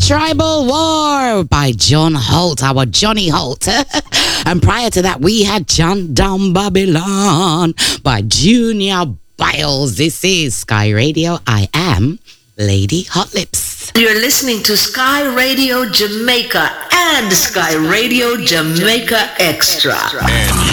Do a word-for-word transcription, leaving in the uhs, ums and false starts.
Tribal War by John Holt, our Johnny Holt. And prior to that, we had John Down Babylon by Junior Biles. This is Sky Radio. I am Lady Hot Lips. You're listening to Sky Radio Jamaica and Sky Radio Jamaica Extra.